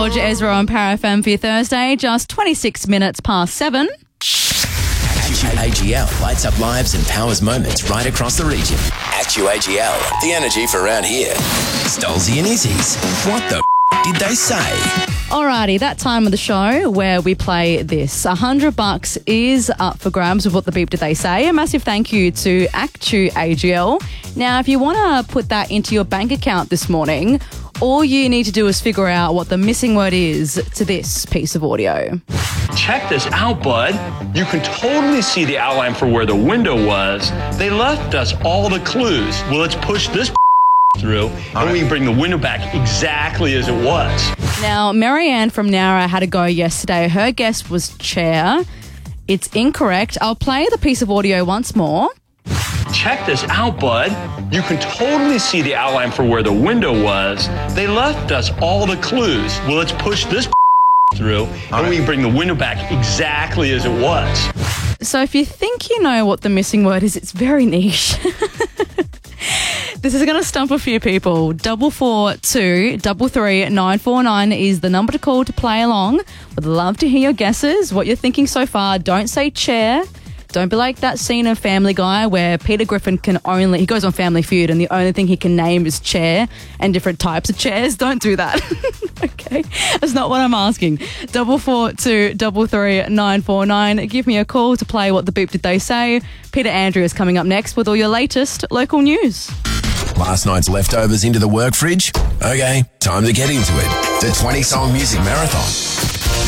George, Ezra on Power FM for your Thursday, just 26 minutes past 7. AGL lights up lives and powers moments right across the region. AGL, the energy for around here. Stolzy and Izzy's. What the did they say? Alrighty, that time of the show where we play this. $100 is up for grabs with What the Beep Did They Say. A massive thank you to AGL. Now, if you want to put that into your bank account this morning, all you need to do is figure out what the missing word is to this piece of audio. Check this out, bud. You can totally see the outline for where the window was. They left us all the clues. Well, let's push this through and we can bring the window back exactly as it was. Now, Marianne from Nowra had a go yesterday. Her guess was chair. It's incorrect. I'll play the piece of audio once more. Check this out, bud. You can totally see the outline for where the window was. They left us all the clues. Well, let's push this through and we can bring the window back exactly as it was. So if you think you know what the missing word is, it's very niche. This is going to stump a few people. 442 33 949 is the number to call to play along. Would love to hear your guesses, what you're thinking so far. Don't say chair. Don't be like that scene of Family Guy where Peter Griffin he goes on Family Feud and the only thing he can name is chair and different types of chairs. Don't do that. Okay? That's not what I'm asking. 442 33 949. Give me a call to play What the Beep Did They Say. Peter Andrew is coming up next with all your latest local news. Last night's leftovers into the work fridge? Okay, time to get into it. The 20-song music marathon.